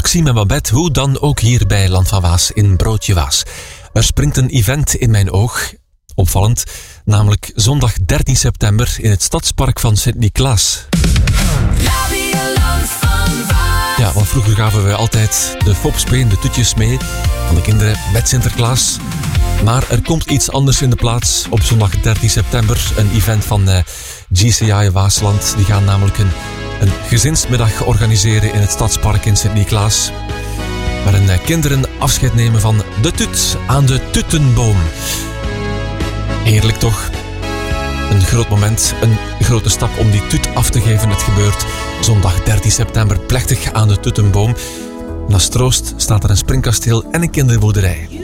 Maxime en Babette, hoe dan ook hier bij Land van Waas in Broodje Waas. Er springt een event in mijn oog, opvallend, namelijk zondag 13 september in het Stadspark van Sint-Niklaas. Ja, want vroeger gaven we altijd de fopspeen, de toetjes mee aan de kinderen met Sinterklaas. Maar er komt iets anders in de plaats op zondag 13 september. Een event van GCI Waasland. Die gaan namelijk een gezinsmiddag organiseren in het Stadspark in Sint-Niklaas. Waarin kinderen afscheid nemen van de tut aan de tutenboom. Heerlijk toch? Een groot moment, een grote stap om die tut af te geven. Het gebeurt zondag 13 september plechtig aan de tutenboom. Naast troost staat er een springkasteel en een kinderboerderij.